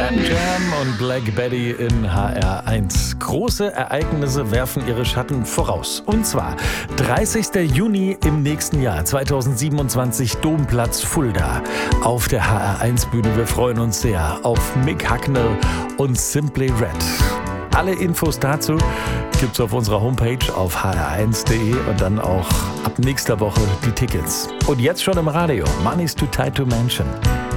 Van Jam und Black Betty in HR1. Große Ereignisse werfen ihre Schatten voraus. Und zwar 30. Juni im nächsten Jahr, 2027, Domplatz Fulda. Auf der HR1-Bühne. Wir freuen uns sehr auf Mick Hucknall und Simply Red. Alle Infos dazu gibt's auf unserer Homepage auf hr1.de und dann auch ab nächster Woche die Tickets. Und jetzt schon im Radio. Money's Too Tight to Mention.